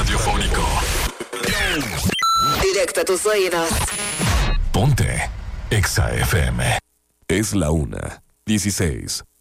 radiofónico. Directo a tus oídos. Ponte Exa FM. Es la 1:16.